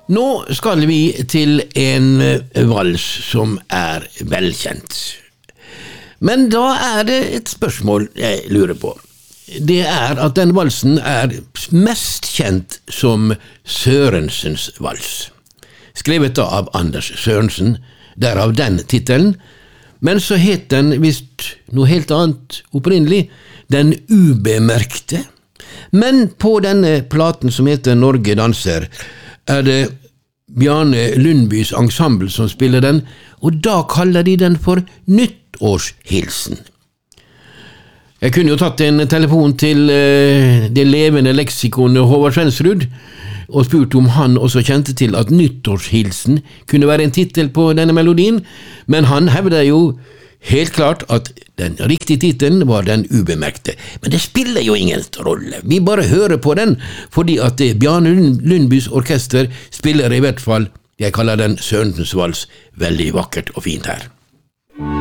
Nå skal vi til en vals som velkjent. Men da det et spørsmål jeg lurer på. Det at den valsen mest kjent som Sørensens vals. Skrevet da av Anders Sørensen, derav den titelen. Men så het den visst noe helt annet opprinnelig, Den ubemerkte. Men på denne platen som heter Norge danser, det Bjarne Lundbys ensemble som spiller den, og da kaller de den for nyttårshilsen. Jeg kunne jo tatt en telefon til det levende leksikonet Håvard Svensrud, og spurt om han også kjente til at nyttårshilsen kunne være en titel på denne melodien, men han hevder jo helt klart at den riktige titelen var Den ubemerkte. Men det spiller jo ingen rolle. Vi bare hører på den, fordi at Bjarne Lundbys orkester spiller i hvert fall, jeg kaller den Sørensens vals, veldig vakkert og fint her.